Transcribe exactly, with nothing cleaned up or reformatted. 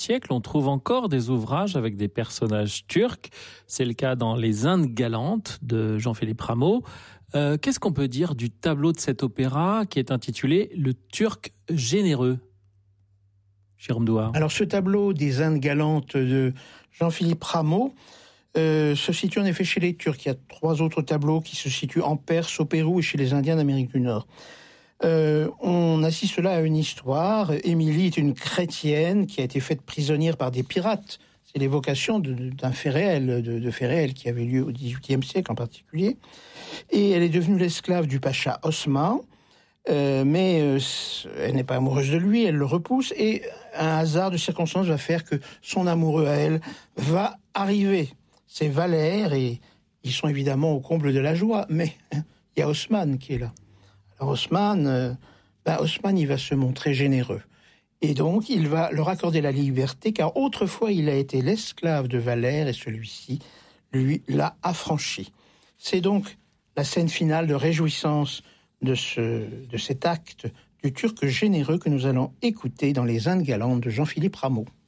siècle, on trouve encore des ouvrages avec des personnages turcs. C'est le cas dans Les Indes galantes de Jean-Philippe Rameau. Euh, qu'est-ce qu'on peut dire du tableau de cet opéra qui est intitulé « Le Turc généreux » ? Jérôme Douard. Alors ce tableau des Indes galantes de Jean-Philippe Rameau euh, se situe en effet chez les Turcs. Il y a trois autres tableaux qui se situent en Perse, au Pérou et chez les Indiens d'Amérique du Nord. Euh, on assiste là à une histoire. Émilie est une chrétienne qui a été faite prisonnière par des pirates. C'est l'évocation de, d'un fait réel, de, de faits réels qui avait lieu au dix-huitième siècle en particulier. Et elle est devenue l'esclave du pacha Osman. Euh, mais euh, elle n'est pas amoureuse de lui, elle le repousse, et un hasard de circonstances va faire que son amoureux à elle va arriver. C'est Valère, et ils sont évidemment au comble de la joie, mais hein, il y a Osman qui est là. Alors Osman, euh, ben Osman, il va se montrer généreux. Et donc, il va leur accorder la liberté, car autrefois, il a été l'esclave de Valère, et celui-ci, lui, l'a affranchi. C'est donc la scène finale de réjouissance de, ce, de cet acte du Turc généreux que nous allons écouter dans Les Indes galantes de Jean-Philippe Rameau.